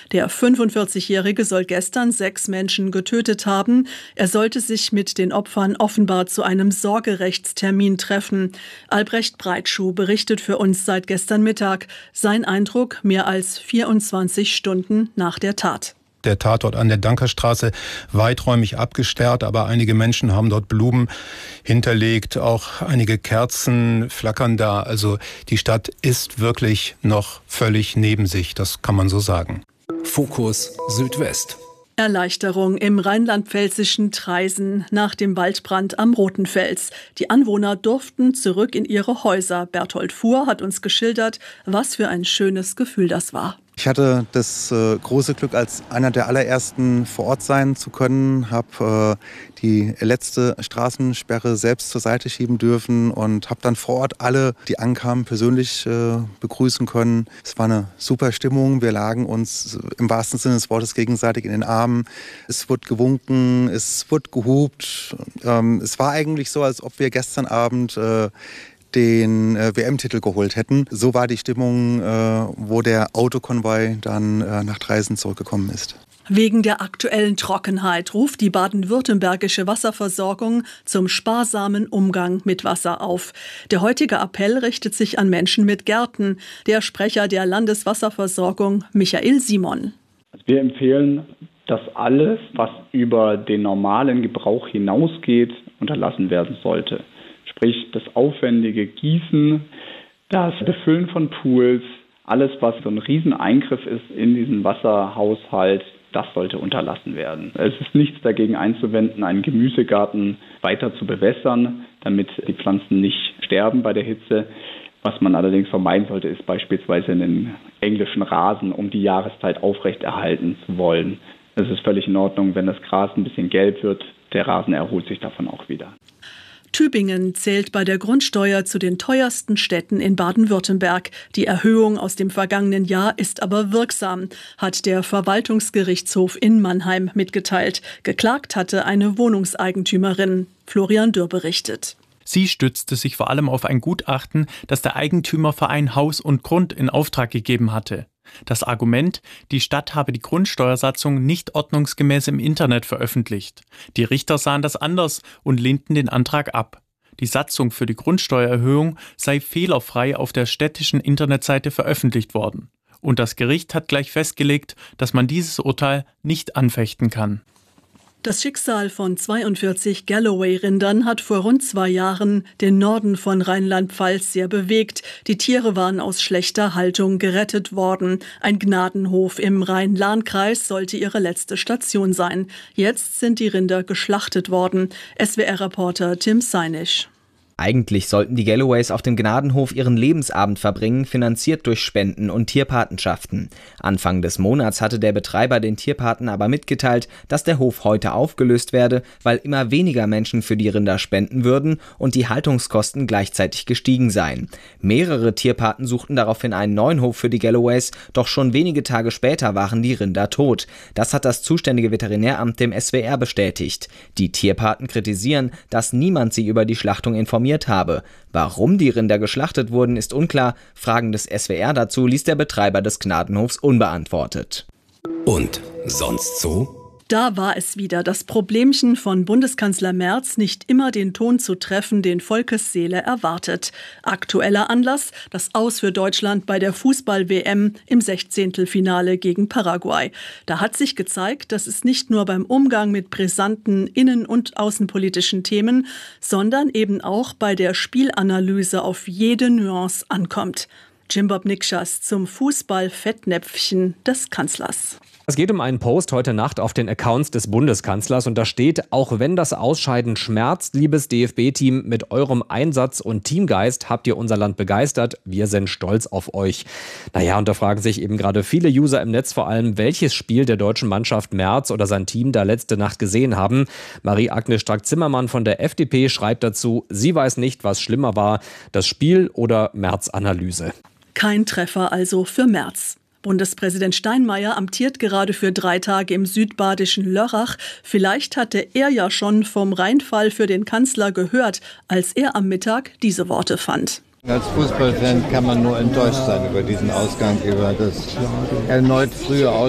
Der 45-Jährige soll gestern 6 Menschen getötet haben. Er sollte sich mit den Opfern offenbar zu einem Sorgerechtstermin treffen. Albrecht Breitschuh berichtet für uns seit gestern Mittag. Sein Eindruck mehr als 24 Stunden nach der Tat. Der Tatort an der Dankerstraße weiträumig abgesperrt, aber einige Menschen haben dort Blumen hinterlegt, auch einige Kerzen flackern da. Also die Stadt ist wirklich noch völlig neben sich, das kann man so sagen. Fokus Südwest. Erleichterung im rheinland-pfälzischen Traisen nach dem Waldbrand am Rotenfels. Die Anwohner durften zurück in ihre Häuser. Berthold Fuhr hat uns geschildert, was für ein schönes Gefühl das war. Ich hatte das große Glück, als einer der allerersten vor Ort sein zu können, habe die letzte Straßensperre selbst zur Seite schieben dürfen und habe dann vor Ort alle, die ankamen, persönlich begrüßen können. Es war eine super Stimmung. Wir lagen uns im wahrsten Sinne des Wortes gegenseitig in den Armen. Es wurde gewunken, es wurde gehupt. Es war eigentlich so, als ob wir gestern Abend den WM-Titel geholt hätten. So war die Stimmung, wo der Autokonvoi dann nach Traisen zurückgekommen ist. Wegen der aktuellen Trockenheit ruft die baden-württembergische Wasserversorgung zum sparsamen Umgang mit Wasser auf. Der heutige Appell richtet sich an Menschen mit Gärten. Der Sprecher der Landeswasserversorgung, Michael Simon. Wir empfehlen, dass alles, was über den normalen Gebrauch hinausgeht, unterlassen werden sollte. Sprich, das aufwendige Gießen, das Befüllen von Pools, alles, was so ein Rieseneingriff ist in diesen Wasserhaushalt, das sollte unterlassen werden. Es ist nichts dagegen einzuwenden, einen Gemüsegarten weiter zu bewässern, damit die Pflanzen nicht sterben bei der Hitze. Was man allerdings vermeiden sollte, ist beispielsweise einen englischen Rasen, um die Jahreszeit aufrechterhalten zu wollen. Es ist völlig in Ordnung, wenn das Gras ein bisschen gelb wird, der Rasen erholt sich davon auch wieder. Tübingen zählt bei der Grundsteuer zu den teuersten Städten in Baden-Württemberg. Die Erhöhung aus dem vergangenen Jahr ist aber wirksam, hat der Verwaltungsgerichtshof in Mannheim mitgeteilt. Geklagt hatte eine Wohnungseigentümerin. Florian Dürr berichtet. Sie stützte sich vor allem auf ein Gutachten, das der Eigentümerverein Haus und Grund in Auftrag gegeben hatte. Das Argument, die Stadt habe die Grundsteuersatzung nicht ordnungsgemäß im Internet veröffentlicht. Die Richter sahen das anders und lehnten den Antrag ab. Die Satzung für die Grundsteuererhöhung sei fehlerfrei auf der städtischen Internetseite veröffentlicht worden. Und das Gericht hat gleich festgelegt, dass man dieses Urteil nicht anfechten kann. Das Schicksal von 42 Galloway-Rindern hat vor rund 2 Jahren den Norden von Rheinland-Pfalz sehr bewegt. Die Tiere waren aus schlechter Haltung gerettet worden. Ein Gnadenhof im Rhein-Lahn-Kreis sollte ihre letzte Station sein. Jetzt sind die Rinder geschlachtet worden. SWR-Reporter Tim Seinisch. Eigentlich sollten die Galloways auf dem Gnadenhof ihren Lebensabend verbringen, finanziert durch Spenden und Tierpatenschaften. Anfang des Monats hatte der Betreiber den Tierpaten aber mitgeteilt, dass der Hof heute aufgelöst werde, weil immer weniger Menschen für die Rinder spenden würden und die Haltungskosten gleichzeitig gestiegen seien. Mehrere Tierpaten suchten daraufhin einen neuen Hof für die Galloways, doch schon wenige Tage später waren die Rinder tot. Das hat das zuständige Veterinäramt dem SWR bestätigt. Die Tierpaten kritisieren, dass niemand sie über die Schlachtung informiert habe. Warum die Rinder geschlachtet wurden, ist unklar. Fragen des SWR dazu ließ der Betreiber des Gnadenhofs unbeantwortet. Und sonst so? Da war es wieder, das Problemchen von Bundeskanzler Merz, nicht immer den Ton zu treffen, den Volkesseele erwartet. Aktueller Anlass, das Aus für Deutschland bei der Fußball-WM im 16. gegen Paraguay. Da hat sich gezeigt, dass es nicht nur beim Umgang mit brisanten innen- und außenpolitischen Themen, sondern eben auch bei der Spielanalyse auf jede Nuance ankommt. Jimbob Nikschas zum Fußball-Fettnäpfchen des Kanzlers. Es geht um einen Post heute Nacht auf den Accounts des Bundeskanzlers und da steht: Auch wenn das Ausscheiden schmerzt, liebes DFB-Team, mit eurem Einsatz und Teamgeist habt ihr unser Land begeistert. Wir sind stolz auf euch. Naja, und da fragen sich eben gerade viele User im Netz vor allem, welches Spiel der deutschen Mannschaft Merz oder sein Team da letzte Nacht gesehen haben. Marie-Agnes Strack-Zimmermann von der FDP schreibt dazu, sie weiß nicht, was schlimmer war, das Spiel oder Merz-Analyse. Kein Treffer also für Merz. Bundespräsident Steinmeier amtiert gerade für 3 Tage im südbadischen Lörrach. Vielleicht hatte er ja schon vom Rheinfall für den Kanzler gehört, als er am Mittag diese Worte fand. Als Fußballfan kann man nur enttäuscht sein über diesen Ausgang, über das erneut frühe